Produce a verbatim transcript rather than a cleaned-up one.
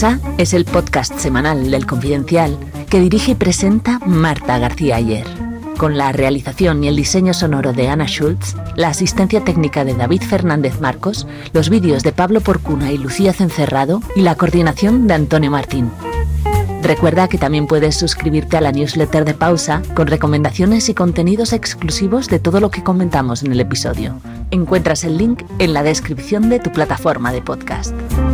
Pausa es el podcast semanal del Confidencial que dirige y presenta Marta García Ayer, con la realización y el diseño sonoro de Ana Schultz, la asistencia técnica de David Fernández Marcos, los vídeos de Pablo Porcuna y Lucía Cencerrado y la coordinación de Antonio Martín. Recuerda que también puedes suscribirte a la newsletter de Pausa con recomendaciones y contenidos exclusivos de todo lo que comentamos en el episodio. Encuentras el link en la descripción de tu plataforma de podcast.